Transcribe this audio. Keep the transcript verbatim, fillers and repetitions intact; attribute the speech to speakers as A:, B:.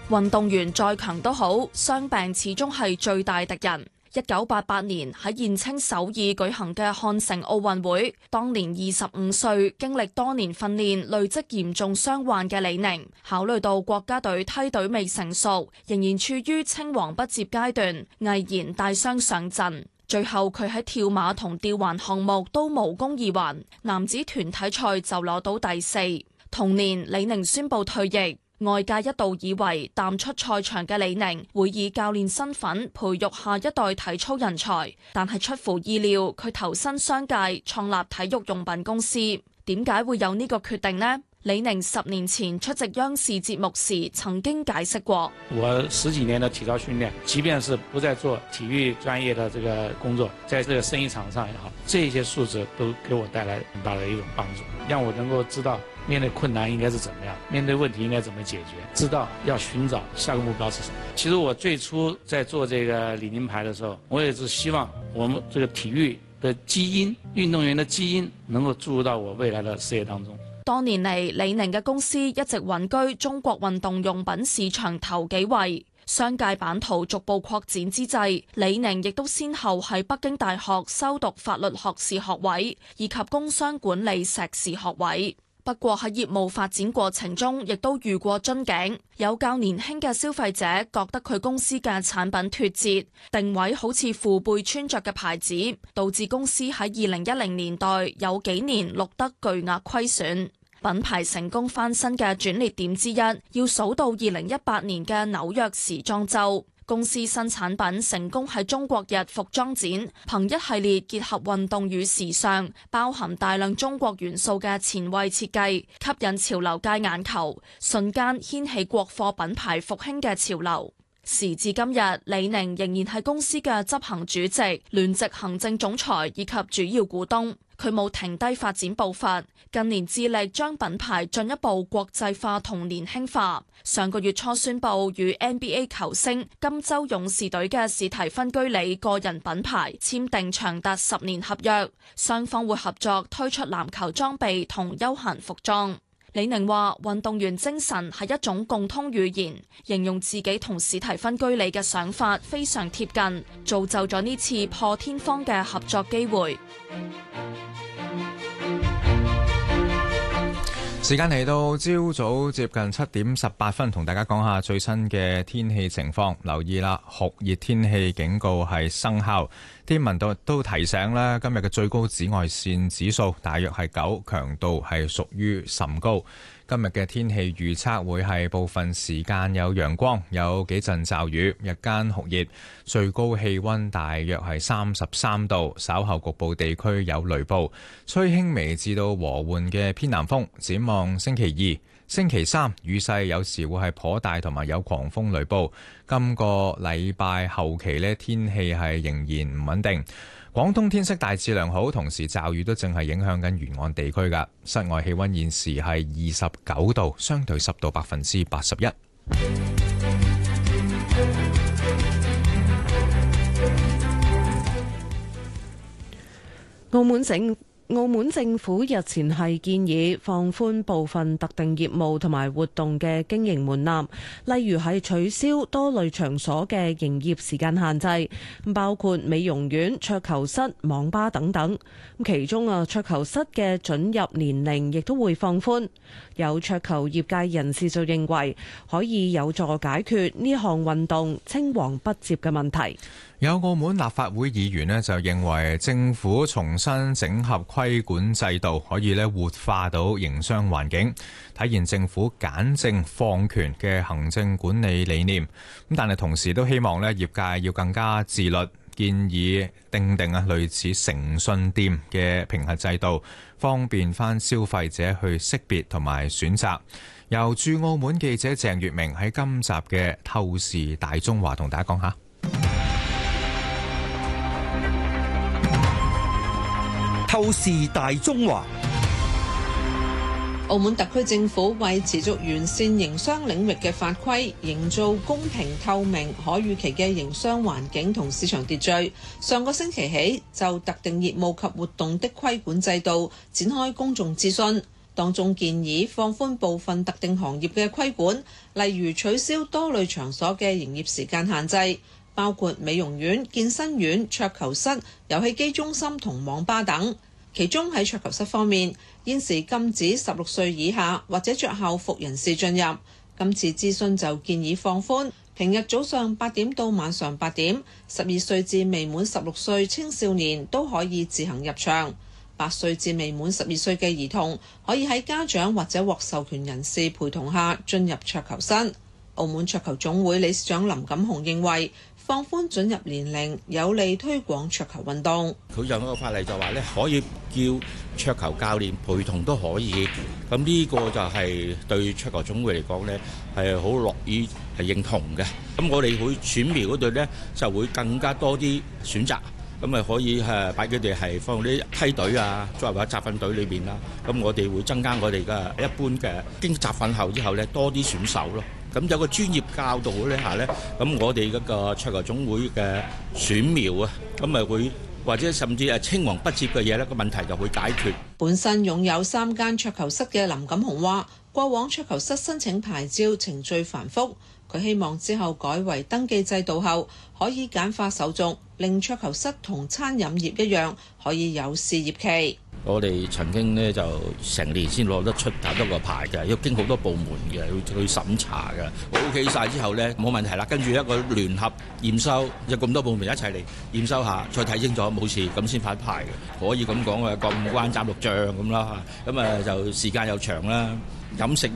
A: 運動員再強都好，傷病始終係最大敵人。一九八八年喺現稱首爾舉行嘅漢城奧運會，當年二十五歲，經歷多年訓練，累積嚴重傷患嘅李寧，考慮到國家隊梯隊未成熟，仍然處於青黃不接階段，毅然帶傷上陣。最後佢喺跳馬同吊環項目都無功而還，男子團體賽就攞到第四。同年，李寧宣布退役。外界一度以為淡出賽場嘅李寧會以教練身份培育下一代體操人才，但係出乎意料，佢投身商界創立體育用品公司。點解會有呢個決定呢？李寧十年前出席央視節目時曾經解釋過：
B: 我十幾年的體操訓練，即便是不再做體育專業的這個工作，在這個生意場上也好，這些素質都給我帶來很大的一種幫助，讓我能夠知道面對困難應該是怎麼樣，面對問題應該怎麼解決，知道要尋找下個目標是什麼。其實我最初在做這個李寧牌的時候，我也是希望我們這個體育的基因、運動員的基因能夠注入到我未來的事業當中。
A: 多年嚟，李寧嘅公司一直穩居中國運動用品市場頭幾位。商界版圖逐步擴展之際，李寧亦都先後喺北京大學修讀法律學士學位以及工商管理碩士學位。不過喺業務發展過程中，亦都遇過樽頸。有較年輕嘅消費者覺得佢公司嘅產品脫節，定位好似父輩穿着嘅牌子，導致公司喺二零一零年代有幾年錄得巨額虧損。品牌成功翻身嘅轉捩點之一，要數到二零一八年嘅紐約時裝週。公司新產品成功喺中國日服裝展，憑一系列結合運動與時尚，包含大量中國元素嘅前衛設計，吸引潮流界眼球，瞬間掀起國貨品牌復興嘅潮流。時至今日，李寧仍然係公司嘅執行主席、聯席行政總裁以及主要股東。佢冇停低發展步伐，近年致力將品牌進一步國際化同年輕化。上個月初宣布與 N B A 球星金州勇士隊嘅史提芬居里個人品牌簽訂長達十年合約，雙方會合作推出籃球裝備同休閒服裝。李寧話：運動員精神係一種共通語言，形容自己同史提芬居里嘅想法非常貼近，造就咗呢次破天荒嘅合作機會。
C: 時間嚟到朝早接近七點十八分，同大家講下最新嘅天氣情況。留意啦，酷熱天氣警告係生效。天文台都提醒啦，今日嘅最高紫外線指數大約係九，強度係屬於甚高。今日嘅天氣預測會係部分時間有陽光，有幾陣驟雨，日間酷熱，最高氣溫大約係三十三度，稍後局部地區有雷暴，吹輕微至到和緩嘅偏南風。展望星期二、星期三雨勢有時會係頗大，同埋有狂風雷暴。今個禮拜後期呢，天氣係仍然唔穩定。廣東天色大致良好，同時驟雨都正係影響緊沿岸地區㗎。室外氣溫現時係二十九度，相對濕度百分之八十一。
D: 澳門整澳門政府日前係建議放寬部分特定業務同埋活動嘅經營門檻，例如係取消多類場所嘅營業時間限制，包括美容院、桌球室、網吧等等。其中啊，桌球室嘅准入年齡亦都會放寬。有桌球業界人士就認為可以有助解決呢項運動青黃不接嘅問題。
C: 有澳門立法會議員呢就認為政府重新整合規管制度，可以咧活化到營商環境，體現政府簡政放權嘅行政管理理念。咁但係同時都希望咧業界要更加自律，建議訂定啊類似誠信店嘅評核制度，方便翻消費者去識別同埋選擇。由駐澳門記者鄭月明喺今集嘅透視大中華同大家講下。
E: 透視大中華。
F: 澳門特區政府為持續完善營商領域嘅法規，營造公平透明可預期嘅營商環境同市場秩序，上個星期起就特定業務及活動的規管制度展開公眾諮詢。 當中建議放寬部分特定行業嘅規管，例如取消多類場所嘅營業時間限制，包括美容院、健身院、桌球室、遊戲機中心同網吧等。其中喺桌球室方面，現時禁止十六歲以下或者着校服人士進入。今次諮詢就建議放寬，平日早上八點到晚上八點，十二歲至未滿十六歲青少年都可以自行入場。八歲至未滿十二歲嘅兒童可以喺家長或者獲授權人士陪同下進入桌球室。澳門桌球總會理事長林錦雄認為，放寬准入年齡有利推廣桌球運動。
G: 佢有一個法例就話咧，可以叫桌球教練陪同都可以。咁呢個就係對桌球總會嚟講咧，係好樂意係認同嘅。咁我哋會選苗嗰度咧，就會更加多啲選擇。咁咪可以誒擺佢哋係放啲梯隊啊，作為話集訓隊裏邊啦。咁我哋會增加我哋嘅一般嘅經集訓後之後咧，多啲選手咯。咁有個專業教導呢下咧，咁我哋嗰個桌球總會嘅選苗啊，咁咪會或者甚至係青黃不接嘅嘢咧，個問題就會解決。
F: 本身擁有三間桌球室嘅林錦雄話，過往桌球室申請牌照程序繁複。佢希望之後改為登記制度後，可以簡化手續，令桌球室同餐飲業一樣可以有事業期。
G: 我哋曾經呢就成年先攞得出打多個牌嘅，要經好多部門嘅去去審查嘅。O K 晒之後呢，冇問題啦，跟住一個聯合驗收，有咁多部門一齊嚟驗收下，再睇清楚冇事咁先發牌嘅。可以咁講啊，過五關斬六將咁啦，咁啊就時間又長啦。飲食